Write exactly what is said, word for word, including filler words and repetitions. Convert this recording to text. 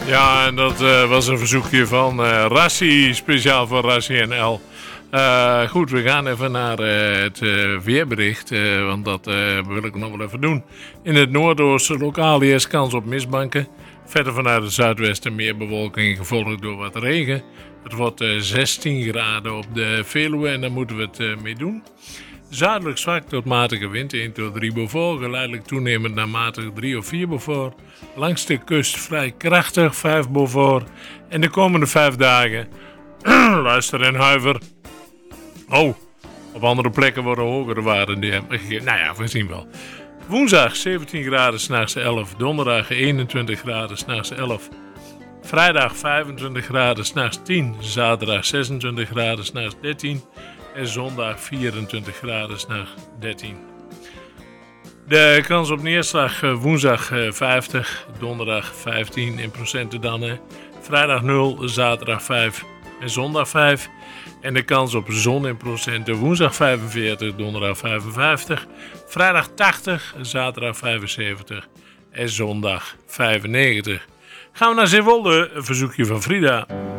Ja, en dat uh, was een verzoekje van uh, Rassi, speciaal voor Rassi en El. Uh, goed, we gaan even naar uh, het uh, weerbericht, uh, want dat uh, wil ik nog wel even doen. In het noordoosten lokaal eerst kans op mistbanken. Verder vanuit het zuidwesten meer bewolking, gevolgd door wat regen. Het wordt uh, zestien graden op de Veluwe en daar moeten we het uh, mee doen. Zuidelijk zwak tot matige wind, één tot drie Beaufort. Geleidelijk toenemend naar matig drie of vier Beaufort. Langs de kust vrij krachtig, vijf Beaufort. En de komende vijf dagen, luister en huiver. Oh, op andere plekken worden hogere waarden die hebben gegeven. Nou ja, we zien wel. Woensdag zeventien graden, 's nachts elf. Donderdag eenentwintig graden, 's nachts elf. Vrijdag vijfentwintig graden, 's nachts tien. Zaterdag zesentwintig graden, 's nachts dertien. En zondag vierentwintig graden, 's nachts dertien. De kans op neerslag woensdag vijftig, donderdag vijftien in procenten dan. Hè. Vrijdag nul, zaterdag vijf en zondag vijf. En de kans op zon in procenten woensdag vijfenveertig, donderdag vijfenvijftig. Vrijdag tachtig, zaterdag vijfenzeventig en zondag vijfennegentig. Gaan we naar Zeewolde, een verzoekje van Frida.